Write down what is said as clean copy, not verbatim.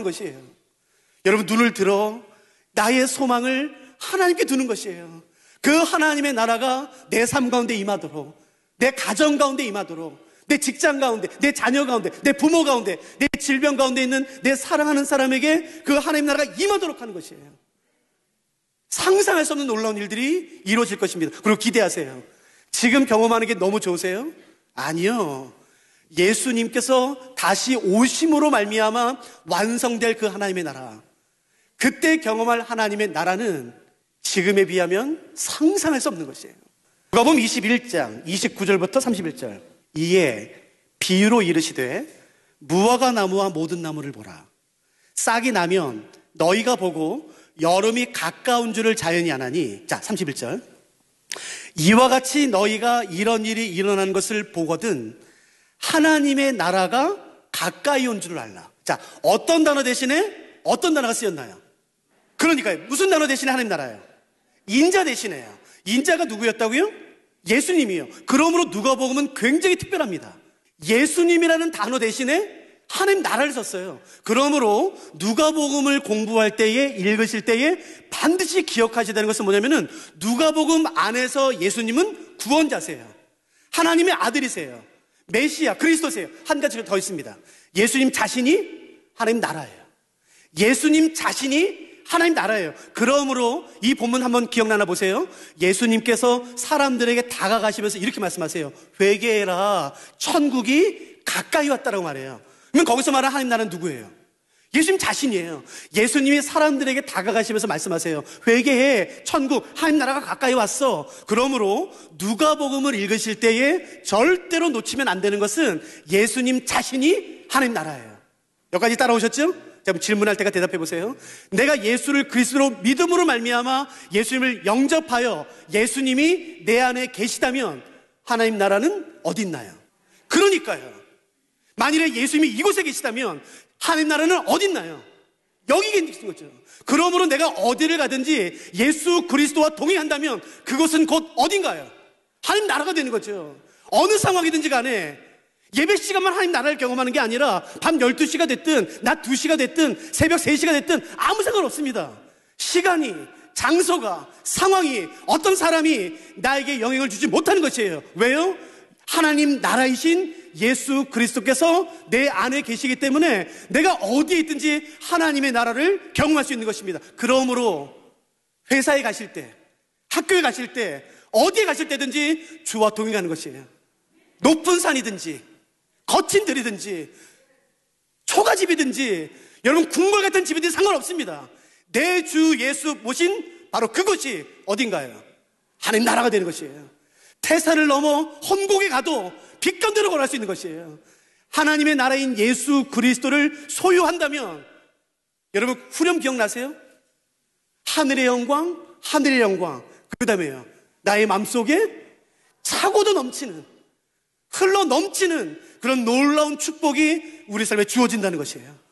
것이에요. 여러분, 눈을 들어 나의 소망을 하나님께 두는 것이에요. 그 하나님의 나라가 내 삶 가운데 임하도록, 내 가정 가운데 임하도록, 내 직장 가운데, 내 자녀 가운데, 내 부모 가운데, 내 질병 가운데 있는 내 사랑하는 사람에게 그 하나님 나라가 임하도록 하는 것이에요. 상상할 수 없는 놀라운 일들이 이루어질 것입니다. 그리고 기대하세요. 지금 경험하는 게 너무 좋으세요? 아니요. 예수님께서 다시 오심으로 말미암아 완성될 그 하나님의 나라, 그때 경험할 하나님의 나라는 지금에 비하면 상상할 수 없는 것이에요. 누가복음 21장 29절부터 31절. 이에 비유로 이르시되 무화과 나무와 모든 나무를 보라. 싹이 나면 너희가 보고 여름이 가까운 줄을 자연히 아나니. 자, 31절. 이와 같이 너희가 이런 일이 일어나는 것을 보거든 하나님의 나라가 가까이 온 줄을 알라. 자, 어떤 단어 대신에 어떤 단어가 쓰였나요? 그러니까요, 무슨 단어 대신에 하나님 나라예요? 인자 대신에요. 인자가 누구였다고요? 예수님이요. 그러므로 누가복음은 굉장히 특별합니다. 예수님이라는 단어 대신에 하나님 나라를 썼어요. 그러므로 누가복음을 공부할 때에, 읽으실 때에 반드시 기억하셔야 되는 것은 뭐냐면은 누가복음 안에서 예수님은 구원자세요. 하나님의 아들이세요. 메시아, 그리스도세요. 한 가지가 더 있습니다. 예수님 자신이 하나님 나라예요. 예수님 자신이 하나님 나라예요. 그러므로 이 본문 한번 기억나나 보세요. 예수님께서 사람들에게 다가가시면서 이렇게 말씀하세요. 회개해라, 천국이 가까이 왔다라고 말해요. 그러면 거기서 말하는 하나님 나라는 누구예요? 예수님 자신이에요. 예수님이 사람들에게 다가가시면서 말씀하세요. 회개해, 천국, 하나님 나라가 가까이 왔어. 그러므로 누가복음을 읽으실 때에 절대로 놓치면 안 되는 것은 예수님 자신이 하나님 나라예요. 여기까지 따라오셨죠? 자, 질문할 때가 대답해 보세요. 내가 예수를 그리스도로 믿음으로 말미암아 예수님을 영접하여 예수님이 내 안에 계시다면 하나님 나라는 어디 있나요? 그러니까요. 만일에 예수님이 이곳에 계시다면 하나님 나라는 어디 있나요? 여기 계신 거죠. 그러므로 내가 어디를 가든지 예수 그리스도와 동행한다면 그곳은 곧 어딘가요? 하나님 나라가 되는 거죠. 어느 상황이든지 간에 예배 시간만 하나님 나라를 경험하는 게 아니라 밤 12시가 됐든 낮 2시가 됐든 새벽 3시가 됐든 아무 상관없습니다. 시간이, 장소가, 상황이, 어떤 사람이 나에게 영향을 주지 못하는 것이에요. 왜요? 하나님 나라이신 예수 그리스도께서 내 안에 계시기 때문에 내가 어디에 있든지 하나님의 나라를 경험할 수 있는 것입니다. 그러므로 회사에 가실 때, 학교에 가실 때, 어디에 가실 때든지 주와 동행하는 것이에요. 높은 산이든지 거친 들이든지 초가집이든지 여러분 궁궐 같은 집이든지 상관없습니다. 내 주 예수 모신 바로 그것이 어딘가요? 하나님 나라가 되는 것이에요. 태산을 넘어 혼곡에 가도 빛건대로 걸어갈 수 있는 것이에요. 하나님의 나라인 예수 그리스도를 소유한다면 여러분 후렴 기억나세요? 하늘의 영광, 하늘의 영광. 그 다음에요, 나의 마음속에 차고도 넘치는, 흘러 넘치는 그런 놀라운 축복이 우리 삶에 주어진다는 것이에요.